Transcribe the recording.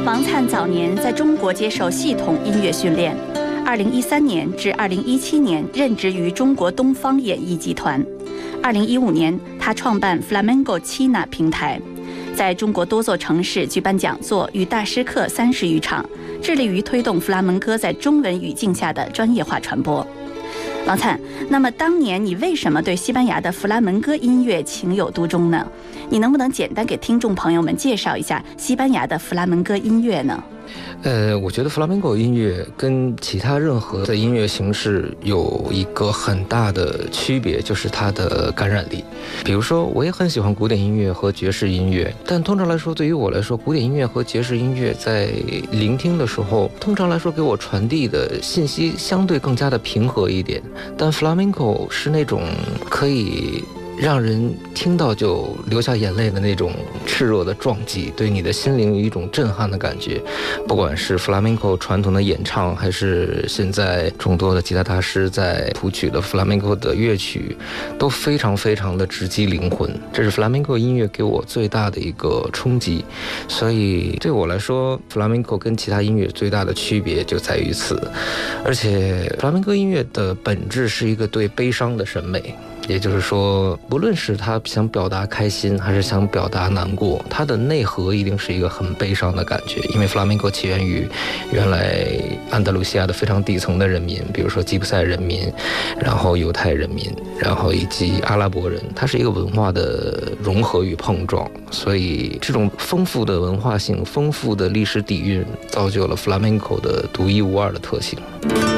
王灿早年在中国接受系统音乐训练，2013年至2017年任职于中国东方演艺集团。2015年，他创办 Flamenco China 平台，在中国多座城市举办讲座与大师课30余场，致力于推动弗拉门戈在中文语境下的专业化传播。王灿，那么当年你为什么对西班牙的弗拉门戈音乐情有独钟呢？你能不能简单给听众朋友们介绍一下西班牙的弗拉门戈音乐呢？ 我觉得弗拉门戈音乐跟其他任何的音乐形式有一个很大的区别，就是它的感染力。比如说，我也很喜欢古典音乐和爵士音乐，但通常来说，对于我来说，古典音乐和爵士音乐在聆听的时候，通常来说给我传递的信息相对更加的平和一点。但弗拉门戈是那种可以让人听到就流下眼泪的那种炽热的撞击，对你的心灵有一种震撼的感觉。不管是弗拉门戈传统的演唱，还是现在众多的吉他大师在谱曲的弗拉门戈的乐曲，都非常非常的直击灵魂。这是弗拉门戈音乐给我最大的一个冲击。所以对我来说，弗拉门戈跟其他音乐最大的区别就在于此。而且弗拉门戈音乐的本质是一个对悲伤的审美。也就是说，不论是他想表达开心还是想表达难过，他的内核一定是一个很悲伤的感觉。因为弗拉门戈起源于原来安达卢西亚的非常底层的人民，比如说吉普赛人民，然后犹太人民，然后以及阿拉伯人，它是一个文化的融合与碰撞。所以这种丰富的文化性、丰富的历史底蕴，造就了弗拉门戈的独一无二的特性。